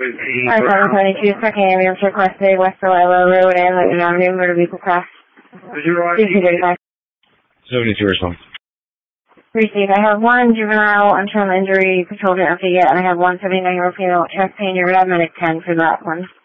Alright, 772, second ambulance requested, West Delilah Road and Lincoln Avenue, motor vehicle crash. 3235. 72 response. Receive. I have one juvenile internal injury patrol didn't update yet, and I have one 79-year-old female chest pain. You're going to have medic 10 for that one.